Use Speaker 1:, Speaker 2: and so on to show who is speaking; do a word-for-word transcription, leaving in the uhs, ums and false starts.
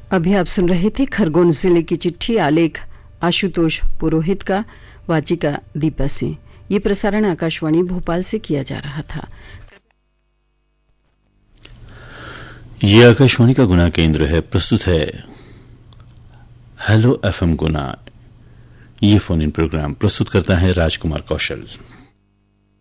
Speaker 1: अभी आप सुन रहे थे खरगोन जिले की चिट्ठी, आलेख आशुतोष पुरोहित का, वाचिका दीपा सिंह। ये प्रसारण आकाशवाणी भोपाल से किया जा रहा था।
Speaker 2: ये आकाशवाणी का गुना केंद्र है। प्रस्तुत है हेलो एफएम गुना। ये फोन इन प्रोग्राम प्रस्तुत करता है राजकुमार कौशल।